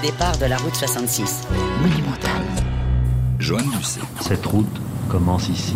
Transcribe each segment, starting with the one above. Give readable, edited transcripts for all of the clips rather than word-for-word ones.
départ de la route 66. Monumental. Joanne Lucet. Cette route commence ici.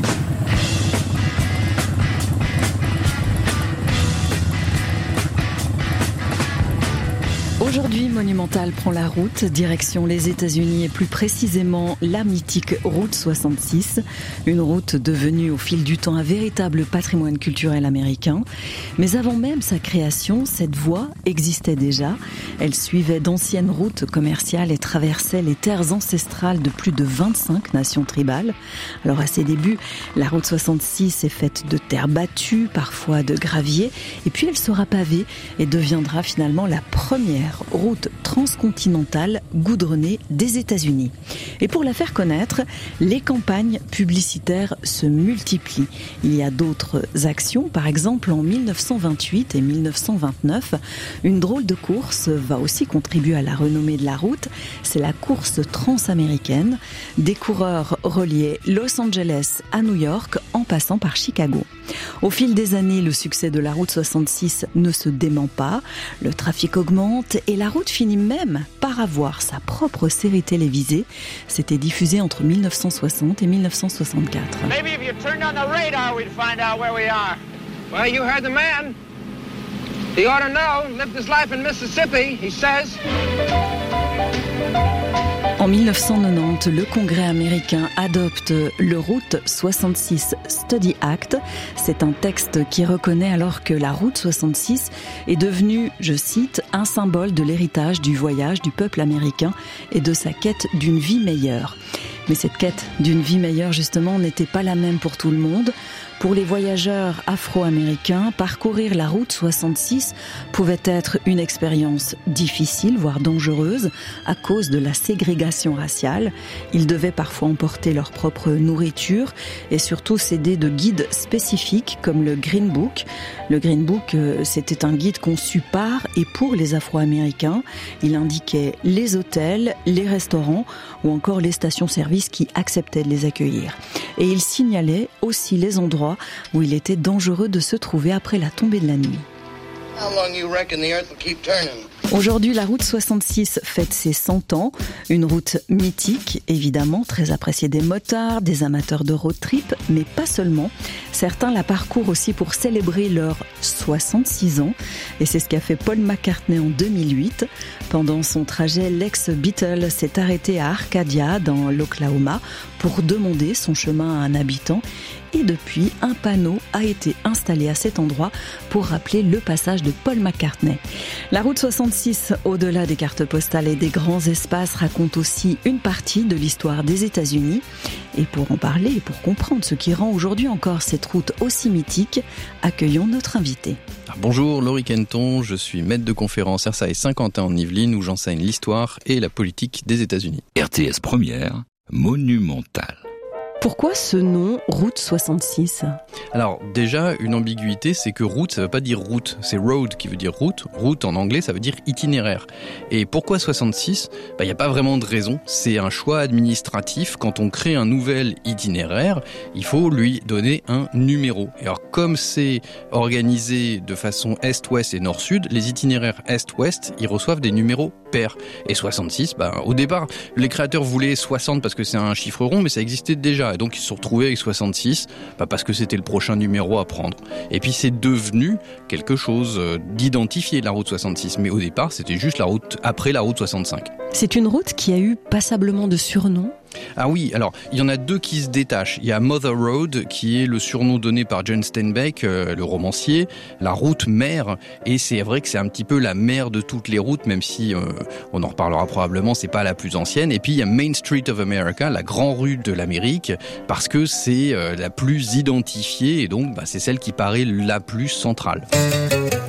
Aujourd'hui, Monumental prend la route, direction les États-Unis et plus précisément la mythique route 66, une route devenue au fil du temps un véritable patrimoine culturel américain. Mais avant même sa création, cette voie existait déjà. Elle suivait d'anciennes routes commerciales et traversait les terres ancestrales de plus de 25 nations tribales. Alors à ses débuts, la route 66 est faite de terre battue, parfois de gravier, et puis elle sera pavée et deviendra finalement la première route transcontinentale goudronnée des États-Unis. Et pour la faire connaître, les campagnes publicitaires se multiplient. Il y a d'autres actions, par exemple en 1928 et 1929, une drôle de course va aussi contribuer à la renommée de la route, c'est la course transaméricaine. Des coureurs reliaient Los Angeles à New York en passant par Chicago. Au fil des années, le succès de la route 66 ne se dément pas, le trafic augmente et la route finit même par avoir sa propre série télévisée. C'était diffusé entre 1960 et 1964. Maybe if you turned on the radar, we'd find out where we are. Well, you heard the man. He ought to know. Lived his life in Mississippi, he says. En 1990, le Congrès américain adopte le Route 66 Study Act. C'est un texte qui reconnaît alors que la Route 66 est devenue, je cite, un symbole de l'héritage du voyage du peuple américain et de sa quête d'une vie meilleure. Mais cette quête d'une vie meilleure, justement, n'était pas la même pour tout le monde. Pour les voyageurs afro-américains, parcourir la route 66 pouvait être une expérience difficile, voire dangereuse, à cause de la ségrégation raciale. Ils devaient parfois emporter leur propre nourriture et surtout s'aider de guides spécifiques comme le Green Book. Le Green Book, c'était un guide conçu par et pour les Afro-Américains. Il indiquait les hôtels, les restaurants ou encore les stations-service qui acceptaient de les accueillir. Et il signalait aussi les endroits où il était dangereux de se trouver après la tombée de la nuit. Aujourd'hui, la route 66 fête ses 100 ans. Une route mythique, évidemment, très appréciée des motards, des amateurs de road trip, mais pas seulement. Certains la parcourent aussi pour célébrer leurs 66 ans. Et c'est ce qu'a fait Paul McCartney en 2008. Pendant son trajet, l'ex-Beatle s'est arrêté à Arcadia, dans l'Oklahoma, pour demander son chemin à un habitant. Et depuis, un panneau a été installé à cet endroit pour rappeler le passage de Paul McCartney. La route 66, au-delà des cartes postales et des grands espaces, raconte aussi une partie de l'histoire des États-Unis. Et pour en parler et pour comprendre ce qui rend aujourd'hui encore cette route aussi mythique, accueillons notre invité. Bonjour, Laurie Kenton, je suis maître de conférence RSA et Saint-Quentin en Yvelines où j'enseigne l'histoire et la politique des États-Unis. RTS Première, Monumental. Pourquoi ce nom, route 66 ? Alors déjà, une ambiguïté, c'est que route, ça veut pas dire route, c'est road qui veut dire route. Route en anglais, ça veut dire itinéraire. Et pourquoi 66 ? Il n'y a pas vraiment de raison, c'est un choix administratif. Quand on crée un nouvel itinéraire, il faut lui donner un numéro. Et alors comme c'est organisé de façon est-ouest et nord-sud, les itinéraires est-ouest, ils reçoivent des numéros pairs. Et 66, au départ, les créateurs voulaient 60 parce que c'est un chiffre rond, mais ça existait déjà. Et donc ils se sont retrouvés avec 66 parce que c'était le prochain numéro à prendre. Et puis c'est devenu quelque chose d'identifié, la route 66. Mais au départ, c'était juste la route après la route 65. C'est une route qui a eu passablement de surnoms. Ah oui, alors il y en a deux qui se détachent. Il y a Mother Road qui est le surnom donné par John Steinbeck, le romancier, la route mère, et c'est vrai que c'est un petit peu la mère de toutes les routes, même si on en reparlera probablement, c'est pas la plus ancienne. Et puis il y a Main Street of America, la grande rue de l'Amérique, parce que c'est la plus identifiée et donc c'est celle qui paraît la plus centrale.